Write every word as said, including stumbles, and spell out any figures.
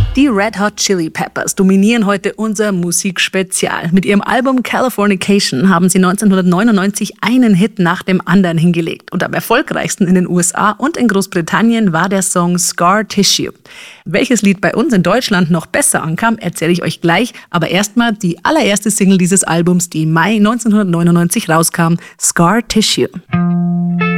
Die Red Hot Chili Peppers dominieren heute unser Musikspezial. Mit ihrem Album Californication haben sie neunzehnhundertneunundneunzig einen Hit nach dem anderen hingelegt. Und am erfolgreichsten in den U S A und in Großbritannien war der Song Scar Tissue. Welches Lied bei uns in Deutschland noch besser ankam, erzähle ich euch gleich. Aber erstmal die allererste Single dieses Albums, die im Mai neunzehnhundertneunundneunzig rauskam, Scar Tissue.